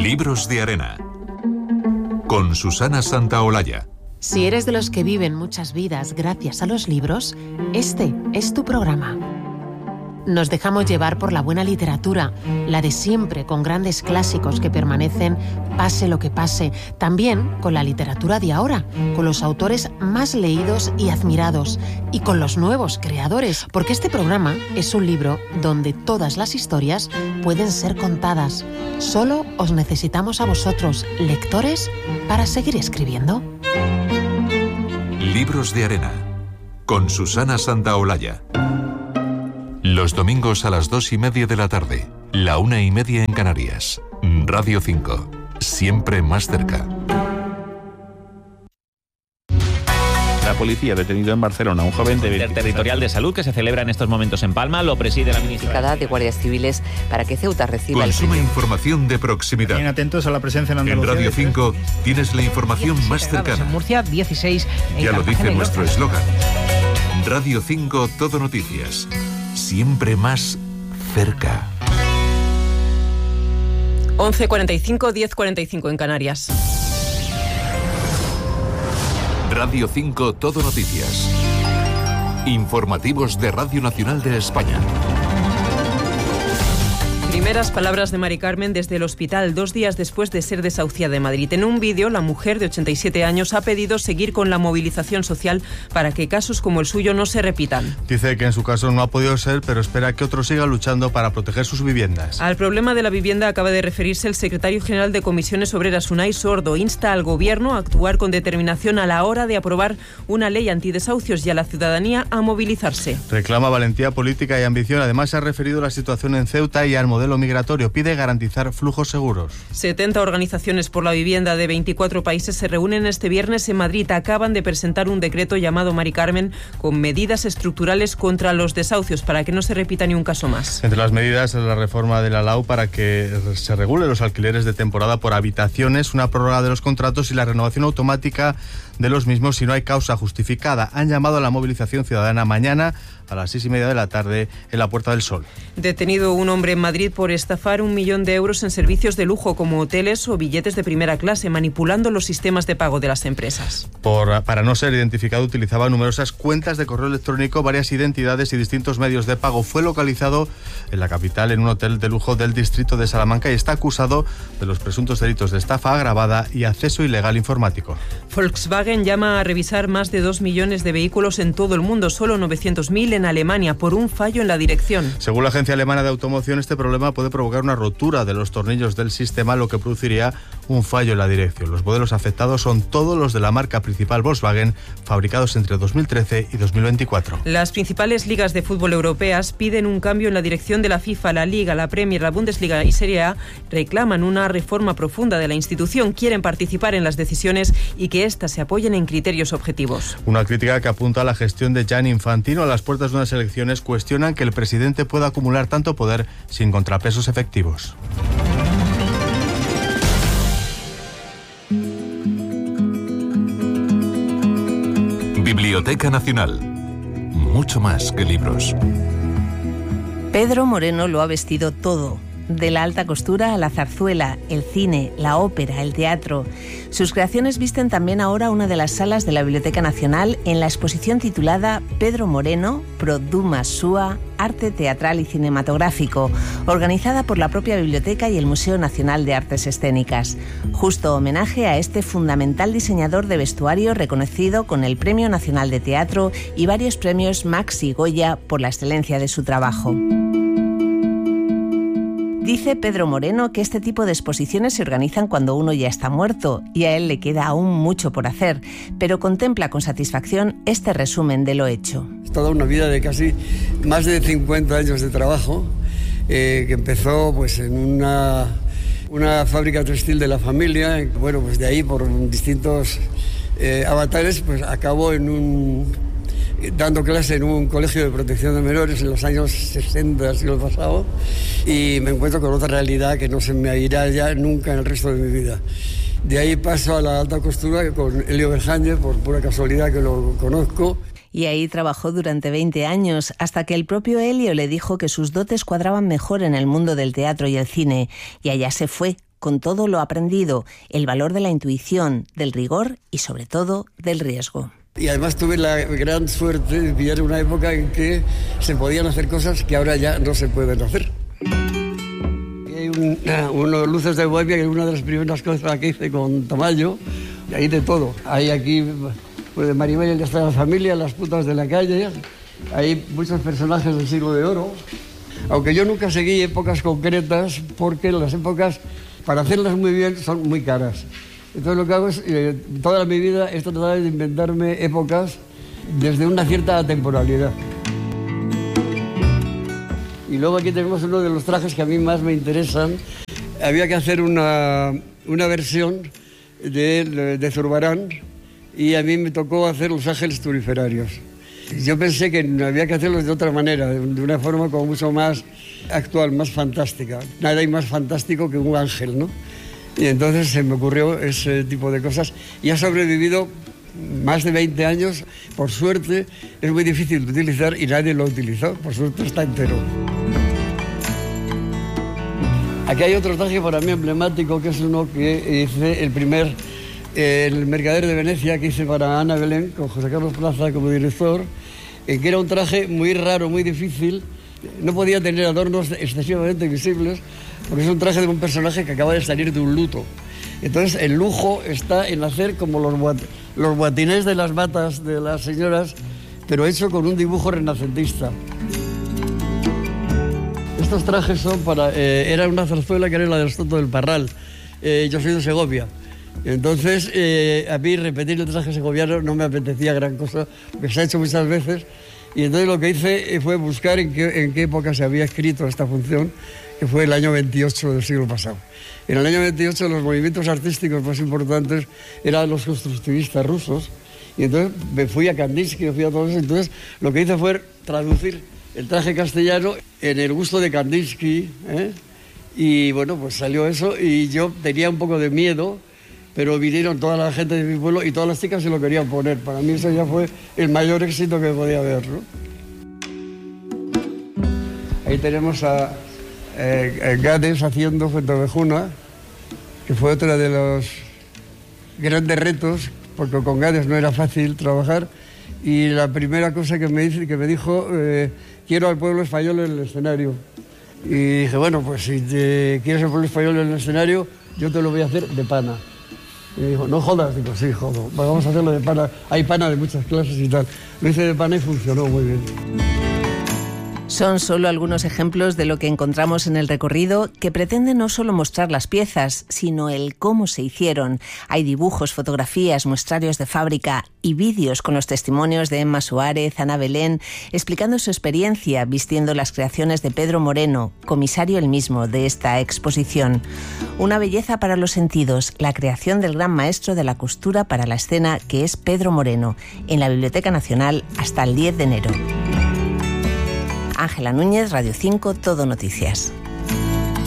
Libros de Arena, con Susana Santaolalla. Si eres de los que viven muchas vidas gracias a los libros, este es tu programa. Nos dejamos llevar por la buena literatura, la de siempre, con grandes clásicos que permanecen pase lo que pase. También con la literatura de ahora, con los autores más leídos y admirados, y con los nuevos creadores, porque este programa es un libro donde todas las historias pueden ser contadas. Solo os necesitamos a vosotros, lectores, para seguir escribiendo. Libros de Arena, con Susana Santaolalla. Los domingos a las 2:30 de la tarde, la 1:30 en Canarias. Radio 5, siempre más cerca. La policía ha detenido en Barcelona a un joven de Interterritorial de Salud que se celebra en estos momentos en Palma. Lo preside la ministra de Guardias Civiles para que Ceuta reciba Consuma información de proximidad. Bien atentos a la presencia en Andalucía. En Radio 5 tienes la información más cercana. En Murcia, 16. Ya lo dice nuestro eslogan. Radio 5 Todo Noticias. Siempre más cerca. 11:45, 10:45 en Canarias. Radio 5 Todo Noticias. Informativos de Radio Nacional de España. Primeras palabras de Mari Carmen desde el hospital 2 días después de ser desahuciada en Madrid. En un vídeo, la mujer de 87 años ha pedido seguir con la movilización social para que casos como el suyo no se repitan. Dice que en su caso no ha podido ser, pero espera que otros sigan luchando para proteger sus viviendas. Al problema de la vivienda acaba de referirse el secretario general de Comisiones Obreras, Unai Sordo. Insta al Gobierno a actuar con determinación a la hora de aprobar una ley antidesahucios y a la ciudadanía a movilizarse. Reclama valentía política y ambición. Además, se ha referido a la situación en Ceuta y al modelo migratorio. Pide garantizar flujos seguros. 70 organizaciones por la vivienda de 24 países se reúnen este viernes en Madrid. Acaban de presentar un decreto llamado Mari Carmen con medidas estructurales contra los desahucios para que no se repita ni un caso más. Entre las medidas es la reforma de la LAU para que se regule los alquileres de temporada por habitaciones, una prórroga de los contratos y la renovación automática de los mismos si no hay causa justificada. Han llamado a la movilización ciudadana mañana a las 6:30 de la tarde en la Puerta del Sol. Detenido un hombre en Madrid por estafar 1 millón de euros en servicios de lujo como hoteles o billetes de primera clase, manipulando los sistemas de pago de las empresas. Para no ser identificado, utilizaba numerosas cuentas de correo electrónico, varias identidades y distintos medios de pago. Fue localizado en la capital en un hotel de lujo del distrito de Salamanca y está acusado de los presuntos delitos de estafa agravada y acceso ilegal informático. Volkswagen llama a revisar más de 2 millones de vehículos en todo el mundo, solo 900.000 en Alemania, por un fallo en la dirección. Según la agencia alemana de automoción, este problema puede provocar una rotura de los tornillos del sistema, lo que produciría un fallo en la dirección. Los modelos afectados son todos los de la marca principal Volkswagen, fabricados entre 2013 y 2024. Las principales ligas de fútbol europeas piden un cambio en la dirección de la FIFA. La Liga, la Premier, la Bundesliga y Serie A reclaman una reforma profunda de la institución. Quieren participar en las decisiones y que éstas se apoyen en criterios objetivos. Una crítica que apunta a la gestión de Gianni Infantino. A las puertas de unas elecciones cuestionan que el presidente pueda acumular tanto poder sin contrapesos efectivos. Biblioteca Nacional. Mucho más que libros. Pedro Moreno lo ha vestido todo. De la alta costura a la zarzuela, el cine, la ópera, el teatro. Sus creaciones visten también ahora una de las salas de la Biblioteca Nacional en la exposición titulada Pedro Moreno, Produma Sua, Arte Teatral y Cinematográfico, organizada por la propia Biblioteca y el Museo Nacional de Artes Escénicas. Justo homenaje a este fundamental diseñador de vestuario reconocido con el Premio Nacional de Teatro y varios premios Max y Goya por la excelencia de su trabajo. Dice Pedro Moreno que este tipo de exposiciones se organizan cuando uno ya está muerto y a él le queda aún mucho por hacer, pero contempla con satisfacción este resumen de lo hecho. Es toda una vida de casi más de 50 años de trabajo, que empezó pues en una fábrica textil de la familia. Bueno, pues de ahí por distintos avatares pues acabó dando clase en un colegio de protección de menores en los años 60 del siglo pasado, y me encuentro con otra realidad que no se me irá ya nunca en el resto de mi vida. De ahí paso a la alta costura con Elio Berjáñez, por pura casualidad que lo conozco. Y ahí trabajó durante 20 años, hasta que el propio Elio le dijo que sus dotes cuadraban mejor en el mundo del teatro y el cine, y allá se fue, con todo lo aprendido, el valor de la intuición, del rigor y sobre todo del riesgo. Y además tuve la gran suerte de pillar una época en que se podían hacer cosas que ahora ya no se pueden hacer. Hay unos luces de Bohemia, que es una de las primeras cosas que hice con Tamayo, y hay de todo. Hay aquí, pues de Maribel y hasta la familia, las putas de la calle, hay muchos personajes del siglo de oro. Aunque yo nunca seguí épocas concretas, porque las épocas, para hacerlas muy bien, son muy caras. Entonces lo que hago es, toda mi vida, he tratado de inventarme épocas desde una cierta temporalidad. Y luego aquí tenemos uno de los trajes que a mí más me interesan. Había que hacer una versión de Zurbarán y a mí me tocó hacer los ángeles turiferarios. Yo pensé que había que hacerlos de otra manera, de una forma como mucho más actual, más fantástica. Nada hay más fantástico que un ángel, ¿no? Y entonces se me ocurrió ese tipo de cosas y ha sobrevivido más de 20 años. Por suerte, es muy difícil de utilizar y nadie lo ha utilizado. Por suerte está entero. Aquí hay otro traje para mí emblemático, que es uno que hice el Mercader de Venecia, que hice para Ana Belén, con José Carlos Plaza como director, que era un traje muy raro, muy difícil. No podía tener adornos excesivamente visibles, porque es un traje de un personaje que acaba de salir de un luto. Entonces el lujo está en hacer como los botinés de las batas de las señoras, pero hecho con un dibujo renacentista. Estos trajes son era una zarzuela que era la del Soto del Parral. Yo soy de Segovia. Entonces, a mí repetir el traje segoviano no me apetecía gran cosa, porque se ha hecho muchas veces. Y entonces lo que hice fue buscar en qué época se había escrito esta función, que fue el año 28 del siglo pasado. En el año 28 los movimientos artísticos más importantes eran los constructivistas rusos, y entonces me fui a Kandinsky, me fui a todo eso. Entonces lo que hice fue traducir el traje castellano en el gusto de Kandinsky, y bueno, pues salió eso, y yo tenía un poco de miedo, pero vinieron toda la gente de mi pueblo y todas las chicas se lo querían poner. Para mí eso ya fue el mayor éxito que podía haber, ¿no? Ahí tenemos a Gades haciendo Fuentovejuna, que fue otro de los grandes retos, porque con Gades no era fácil trabajar, y la primera cosa que me dijo, quiero al pueblo español en el escenario. Y dije, bueno, pues si quieres al pueblo español en el escenario, yo te lo voy a hacer de pana. Y me dijo, no jodas. Digo, sí, jodo, vamos a hacerlo de pana. Hay pana de muchas clases y tal. Lo hice de pana y funcionó muy bien. Son solo algunos ejemplos de lo que encontramos en el recorrido, que pretende no solo mostrar las piezas, sino el cómo se hicieron. Hay dibujos, fotografías, muestrarios de fábrica y vídeos con los testimonios de Emma Suárez, Ana Belén, explicando su experiencia vistiendo las creaciones de Pedro Moreno, comisario él mismo de esta exposición. Una belleza para los sentidos, la creación del gran maestro de la costura para la escena, que es Pedro Moreno, en la Biblioteca Nacional hasta el 10 de enero. Ángela Núñez, Radio 5, Todo Noticias.